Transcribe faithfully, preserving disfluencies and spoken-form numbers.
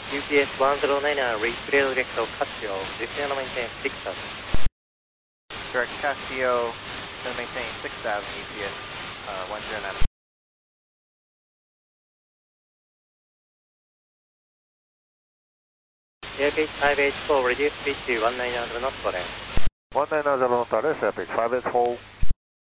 U P S one zero nine nine, reach Fresno Casio, descend and maintain sixth Avenue. Direct Casio, and maintain sixth Avenue, U P S uh, one zero nine. Airpage five eight four, reduce speed to one nine zero knots for land. one nine zero knots, S F H five eight four.